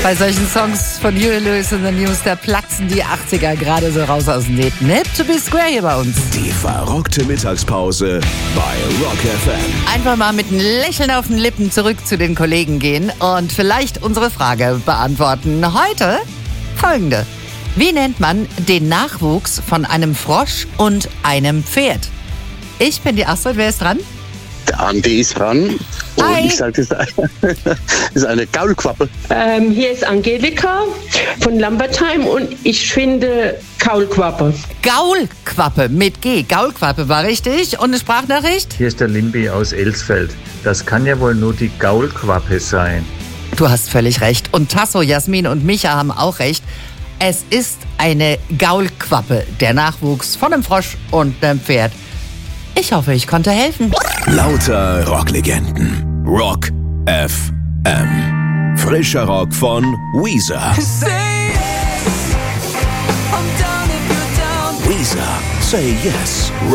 Bei solchen Songs von Huey Lewis and the News, da platzen die 80er gerade so raus aus dem Nähten. Hip to be square hier bei uns. Die verrockte Mittagspause bei Rock FM. Einfach mal mit einem Lächeln auf den Lippen zurück zu den Kollegen gehen und vielleicht unsere Frage beantworten. Heute folgende. Wie nennt man den Nachwuchs von einem Frosch und einem Pferd? Ich bin die Astrid, wer ist dran? Der Andi ist dran. Und Hi. ich sage, das ist eine Gaulquappe. Hier ist Angelika von Lambertheim und ich finde Kaulquappe. Gaulquappe mit G. Gaulquappe war richtig. Und eine Sprachnachricht? Hier ist der Limbi aus Elsfeld. Das kann ja wohl nur die Gaulquappe sein. Du hast völlig recht. Und Tasso, Jasmin und Micha haben auch recht. Es ist eine Gaulquappe, der Nachwuchs von einem Frosch und einem Pferd. Ich hoffe, ich konnte helfen. Lauter Rocklegenden. Rock FM. Frischer Rock von Weezer. Weezer, say yes.